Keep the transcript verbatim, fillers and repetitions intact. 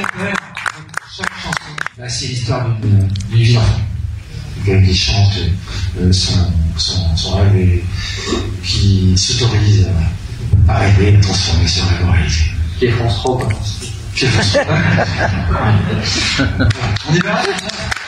après, chaque chanson, bah, c'est l'histoire d'une vie d'enfant. Qui chante euh, son, son, son rêve et qui s'autorise à rêver, à transformer ce rêve en réalité. Qui est France Trop. Qui est France Trop. On y va?